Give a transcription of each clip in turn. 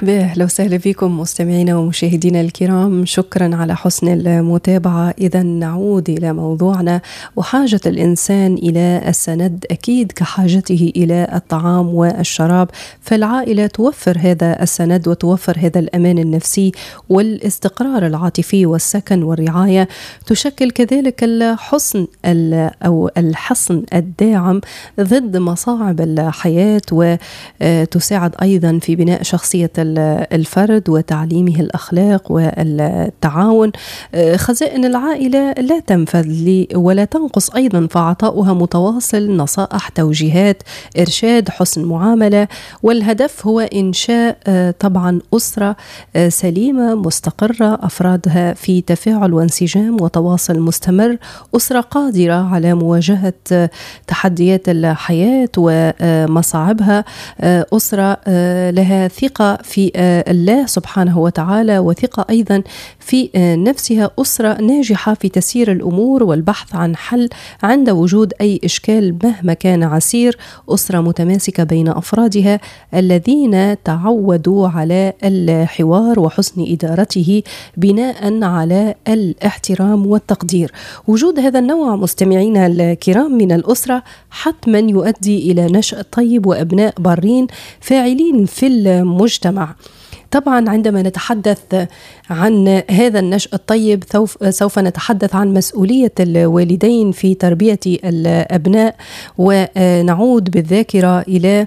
مرحبا، أهلا وسهلا بكم مستمعينا ومشاهدينا الكرام. شكرا على حسن المتابعة. إذا نعود إلى موضوعنا، وحاجة الإنسان إلى السند أكيد كحاجته إلى الطعام والشراب، فالعائلة توفر هذا السند وتوفر هذا الأمان النفسي والاستقرار العاطفي والسكن والرعاية. تشكل كذلك الحصن أو الحصن الداعم ضد مصاعب الحياة، وتساعد أيضا في بناء شخصية الفرد وتعليمه الأخلاق والتعاون. خزائن العائلة لا تنفذ ولا تنقص أيضا، فعطاؤها متواصل، نصائح، توجيهات، إرشاد، حسن معاملة. والهدف هو إنشاء طبعا أسرة سليمة مستقرة، أفرادها في تفاعل وانسجام وتواصل مستمر، أسرة قادرة على مواجهة تحديات الحياة ومصاعبها، أسرة لها ثقة في الله سبحانه وتعالى وثقة أيضا في نفسها، أسرة ناجحة في تسيير الأمور والبحث عن حل عند وجود أي إشكال مهما كان عسير، أسرة متماسكة بين أفرادها الذين تعودوا على الحوار وحسن إدارته بناء على الاحترام والتقدير. وجود هذا النوع مستمعينا الكرام من الأسرة حتما يؤدي إلى نشأ طيب وأبناء بارين فاعلين في المجتمع. طبعا عندما نتحدث عن هذا النشأ الطيب سوف نتحدث عن مسؤولية الوالدين في تربية الأبناء، ونعود بالذاكرة إلى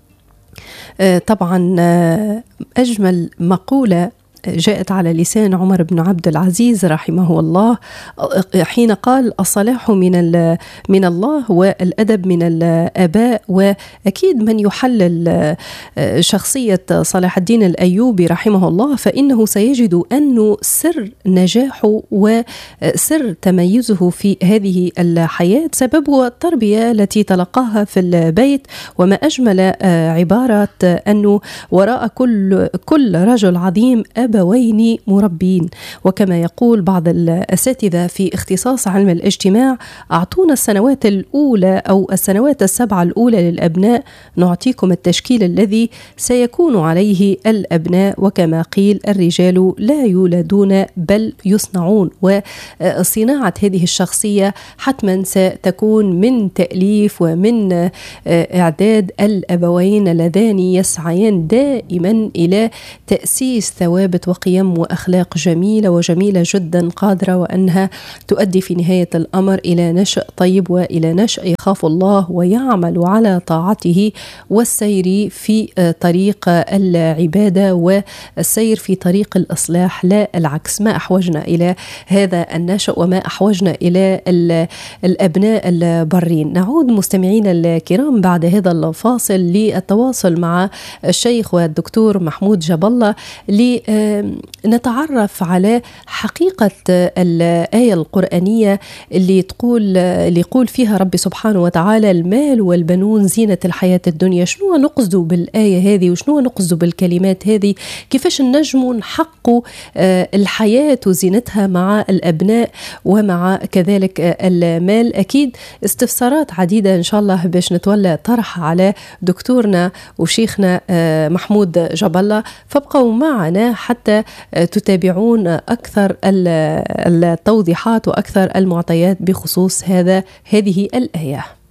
طبعا أجمل مقولة جاءت على لسان عمر بن عبد العزيز رحمه الله حين قال: الصلاح من الله والأدب من الآباء. وأكيد من يحلل شخصية صلاح الدين الأيوبي رحمه الله فإنه سيجد أنه سر نجاحه وسر تميزه في هذه الحياة سببه التربية التي تلقاها في البيت. وما أجمل عبارة أنه وراء كل رجل عظيم أبوين مربين. وكما يقول بعض الأساتذة في اختصاص علم الاجتماع: أعطونا السنوات الأولى أو السنوات 7 الأولى للأبناء، نعطيكم التشكيل الذي سيكون عليه الأبناء. وكما قيل: الرجال لا يولدون بل يصنعون. وصناعة هذه الشخصية حتما ستكون من تأليف ومن إعداد الأبوين اللذان يسعيان دائما إلى تأسيس ثوابت وقيم وأخلاق جميلة جدا، قادرة وأنها تؤدي في نهاية الأمر إلى نشأ طيب وإلى نشأ يخاف الله ويعمل على طاعته والسير في طريق العبادة والسير في طريق الإصلاح لا العكس. ما أحوجنا إلى هذا النشأ وما أحوجنا إلى الأبناء البرين. نعود مستمعين الكرام بعد هذا الفاصل للتواصل مع الشيخ والدكتور محمود جاب الله لنتعرف على حقيقة الآية القرآنية اللي يقول فيها رب سبحانه وتعالى: المال والبنون زينة الحياة الدنيا. شنو نقصد بالآية هذه وشنو نقصد بالكلمات هذه؟ كيفاش نجموا نحقوا الحياة وزينتها مع الأبناء ومع كذلك المال؟ أكيد استفسارات عديدة إن شاء الله باش نتولى طرحها على دكتورنا وشيخنا محمود جاب الله، فابقوا معنا حتى تتابعون أكثر التوضيحات وأكثر المعطيات بخصوص هذه الآية.